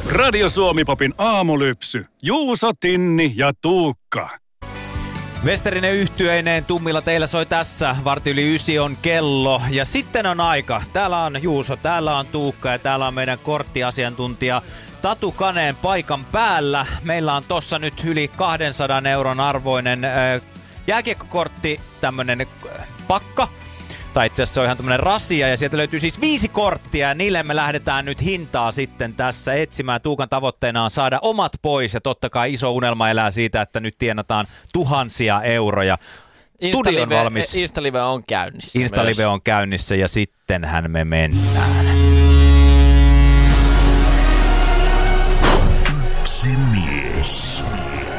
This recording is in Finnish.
Radio Suomi-popin aamulypsy. Juuso, Tinni ja Tuukka. Westerinen yhtyeineen tummilla teillä soi tässä. 8:45 on kello. Ja sitten on aika. Täällä on Juuso, täällä on Tuukka ja täällä on meidän korttiasiantuntija Tatu Kaneen paikan päällä. Meillä on tossa nyt yli 200 euron arvoinen jääkiekkokortti, tämmönen pakka. Tai itse asiassa se on ihan tämmönen rasia ja sieltä löytyy siis 5 korttia ja niille me lähdetään nyt hintaa sitten tässä etsimään. Tuukan tavoitteena on saada omat pois ja totta kai iso unelma elää siitä, että nyt tienataan tuhansia euroja. Studio on valmis. Instalive on käynnissä. Instalive on käynnissä ja sittenhän me mennään.